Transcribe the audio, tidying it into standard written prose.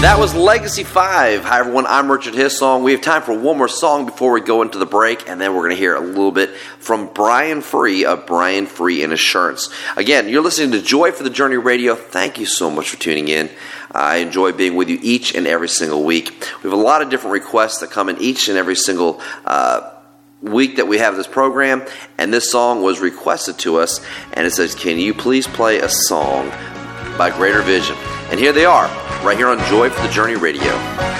That was Legacy 5. Hi, everyone. I'm Richard Hissong. We have time for one more song before we go into the break, and then we're going to hear a little bit from Brian Free of Brian Free and Assurance. Again, you're listening to Joy for the Journey Radio. Thank you so much for tuning in. I enjoy being with you each and every single week. We have a lot of different requests that come in each and every single week that we have this program, and this song was requested to us, and it says, can you please play a song by Greater Vision? And here they are, right here on Joy for the Journey Radio.